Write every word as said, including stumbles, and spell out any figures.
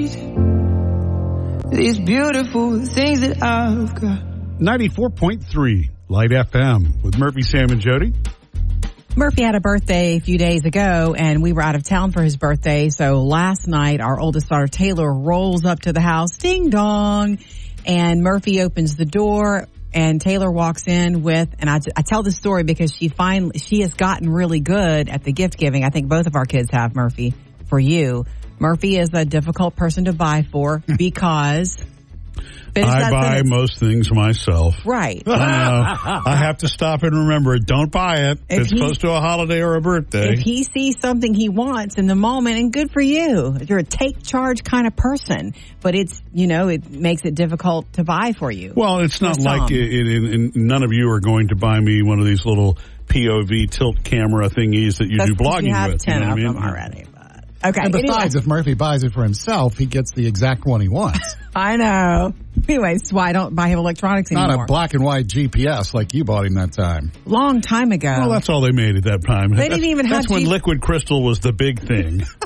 need. These beautiful things that I've got. ninety-four point three Light F M with Murphy, Sam, and Jody. Murphy had a birthday a few days ago, and we were out of town for his birthday. So last night, our oldest daughter, Taylor, rolls up to the house, ding dong, and Murphy opens the door, and Taylor walks in with, and I, I tell this story because she finally, she has gotten really good at the gift giving. I think both of our kids have, Murphy, for you. Murphy is a difficult person to buy for because... I buy sentence. most things myself. Right. Uh, I have to stop and remember it. Don't buy it. If it's he, close to a holiday or a birthday. If he sees something he wants in the moment, and good for you. You're a take charge kind of person. But it's, you know, it makes it difficult to buy for you. Well, it's not like it, it, it, none of you are going to buy me one of these little P O V tilt camera thingies that you That's do blogging you have with. ten you know of what I mean? them already. Okay. And besides, anyway. if Murphy buys it for himself, he gets the exact one he wants. I know. Anyways, that's why I don't buy him electronics anymore. Not a black and white G P S like you bought him that time. Long time ago. Well, that's all they made at that time. They didn't even have That's when G- liquid crystal was the big thing.